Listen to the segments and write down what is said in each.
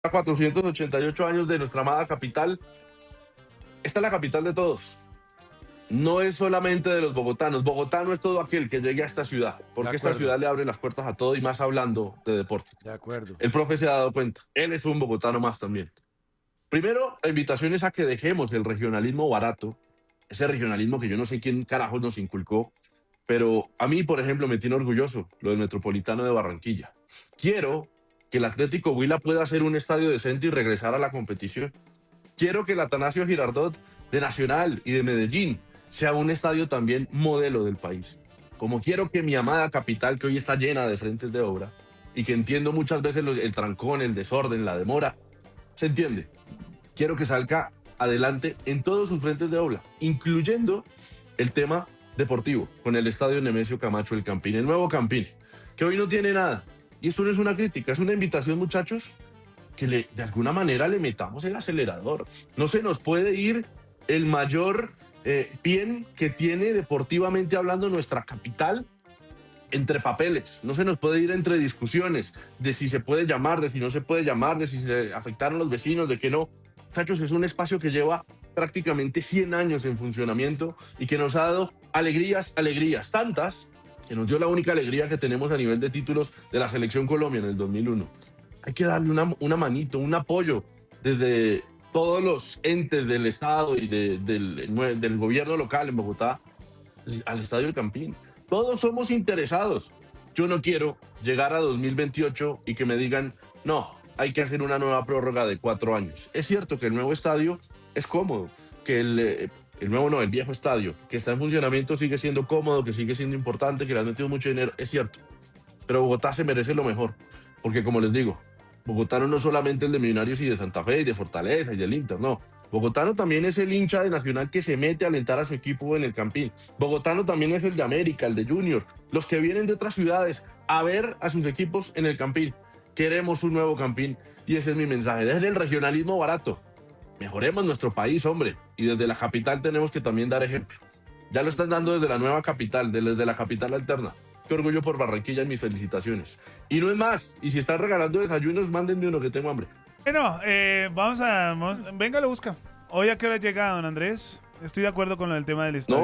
A 488 años de nuestra amada capital, esta es la capital de todos. No es solamente de los bogotanos. Bogotá no es todo aquel que llegue a esta ciudad, porque esta ciudad le abre las puertas a todo y más hablando de deporte. De acuerdo. El profe se ha dado cuenta. Él es un bogotano más también. Primero, la invitación es a que dejemos el regionalismo barato, ese regionalismo que yo no sé quién carajos nos inculcó, pero a mí, por ejemplo, me tiene orgulloso lo del Metropolitano de Barranquilla. Quiero que el Atlético Huila pueda hacer un estadio decente y regresar a la competición. Quiero que el Atanasio Girardot de Nacional y de Medellín sea un estadio también modelo del país. Como quiero que mi amada capital, que hoy está llena de frentes de obra y que entiendo muchas veces el trancón, el desorden, la demora, se entiende. Quiero que salga adelante en todos sus frentes de obra, incluyendo el tema deportivo, con el estadio Nemesio Camacho El Campín, el nuevo Campín, que hoy no tiene nada. Y esto no es una crítica, es una invitación, muchachos, que de alguna manera le metamos el acelerador. No se nos puede ir el mayor bien que tiene deportivamente hablando nuestra capital entre papeles. No se nos puede ir entre discusiones de si se puede llamar, de si no se puede llamar, de si se afectaron los vecinos, de que no. Muchachos, es un espacio que lleva prácticamente 100 años en funcionamiento y que nos ha dado alegrías, tantas que nos dio la única alegría que tenemos a nivel de títulos de la Selección Colombia en el 2001. Hay que darle una manito, un apoyo desde todos los entes del Estado y del gobierno local en Bogotá al Estadio del Campín. Todos somos interesados. Yo no quiero llegar a 2028 y que me digan, no, hay que hacer una nueva prórroga de 4 años. Es cierto que el nuevo estadio es cómodo, que el viejo estadio que está en funcionamiento sigue siendo cómodo, que sigue siendo importante, que le han metido mucho dinero, es cierto. Pero Bogotá se merece lo mejor, porque como les digo, bogotano no solamente el de Millonarios y de Santa Fe y de Fortaleza y del Inter, no. Bogotano también es el hincha de Nacional que se mete a alentar a su equipo en el Campín. Bogotano también es el de América, el de Junior, los que vienen de otras ciudades a ver a sus equipos en el Campín. Queremos un nuevo Campín y ese es mi mensaje. Dejen el regionalismo barato. Mejoremos nuestro país, hombre. Y desde la capital tenemos que también dar ejemplo. Ya lo están dando desde la nueva capital, desde la capital alterna. Qué orgullo por Barranquilla y mis felicitaciones. Y no es más. Y si están regalando desayunos, mándenme uno que tengo hambre. Bueno, venga, lo busca. ¿Hoy a qué hora llega, don Andrés? Estoy de acuerdo con el tema del estadio. No,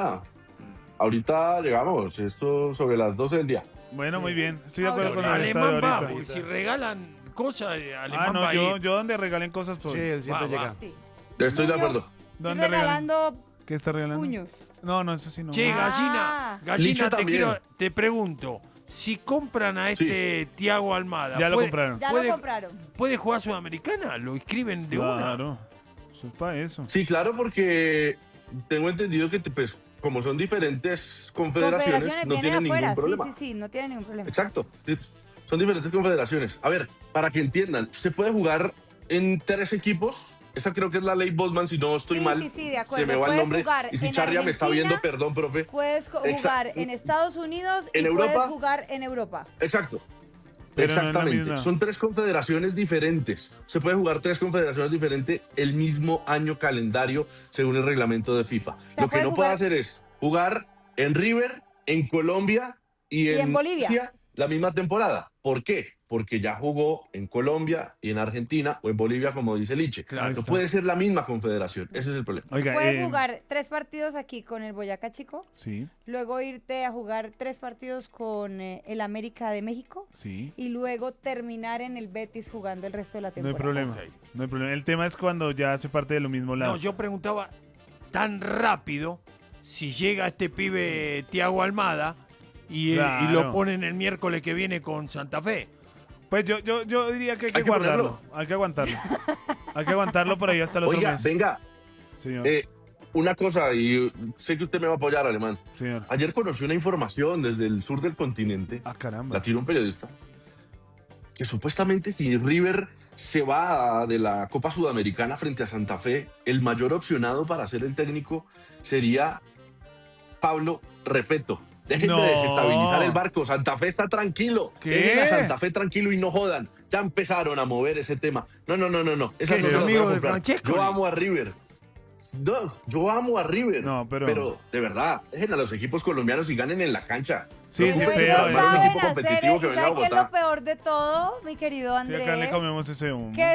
ahorita llegamos. Esto sobre las 12 del día. Bueno, muy bien. Estoy de acuerdo con el estadio ahorita. Si regalan cosas, Alemán no, va yo donde regalen cosas, pues. Sí, él siempre llega. Sí. Estoy de acuerdo. ¿Dónde regalando ¿Qué está regalando? puños. No, eso sí no. Che, Ah. gallina, también. te pregunto, si compran a este Thiago Almada, Ya lo compraron. Ya lo compraron. ¿puede jugar Sudamericana? ¿Lo inscriben de una? Claro. Eso es para eso. Sí, claro, porque tengo entendido que, pues, como son diferentes confederaciones, no vienen tienen afuera. ningún problema. Sí, no tienen ningún problema. Exacto. Son diferentes confederaciones. A ver, para que entiendan, usted puede jugar en 3 equipos. Esa creo que es la ley Bosman, si no estoy mal. Sí, de acuerdo. Se me va el Puedes nombre. jugar Y si en Charria me está Argentina, viendo, perdón, profe. Puedes jugar en Estados Unidos en y Europa. puedes jugar en Europa. Exacto. Pero no es la Exactamente. misma. Son 3 confederaciones diferentes. Se puede jugar 3 confederaciones diferentes el mismo año calendario según el reglamento de FIFA. sea, Lo que puedes no puede jugar- hacer es jugar en River, en Colombia y en Bolivia. Rusia la misma temporada. ¿Por qué? Porque ya jugó en Colombia y en Argentina o en Bolivia, como dice Liche. Claro No está. puede ser la misma confederación. Ese es el problema. Oiga, Puedes jugar 3 partidos aquí con el Boyacá Chico, Sí, luego irte a jugar 3 partidos con el América de México sí. y luego terminar en el Betis jugando el resto de la No hay temporada. problema. Ok. No hay problema. El tema es cuando ya hace parte de lo mismo lado. No, yo preguntaba tan rápido si llega este pibe Thiago Almada y Claro. lo ponen el miércoles que viene con Santa Fe. Pues yo diría que hay que Hay que guardarlo. ponerlo. Hay que aguantarlo. Hay que aguantarlo por ahí hasta el otro Oiga, mes. venga, Señor. una cosa, y sé que usted me va a apoyar, Alemán. Señor. Ayer conocí una información desde el sur del continente. Ah, caramba. La tiró un periodista. Que supuestamente si River se va de la Copa Sudamericana frente a Santa Fe, el mayor opcionado para ser el técnico sería Pablo Repeto. Dejen No. de desestabilizar el barco. Santa Fe está tranquilo. ¿Qué? Dejen a Santa Fe tranquilo y no jodan. Ya empezaron a mover ese tema. No. Esa ¿Qué, no es se la voy a amigo de comprar. Francesco? Yo amo a River. No, yo amo a River. No, pero- de verdad, dejen a los equipos colombianos y ganen en la cancha. Sí, sí, Pero feo, ellos eso. Más saben equipo competitivo hacer, que ¿y venga a sabe qué es lo Bogotá. peor de todo, mi querido Sí, acá le Andrés? comemos ese humo. Que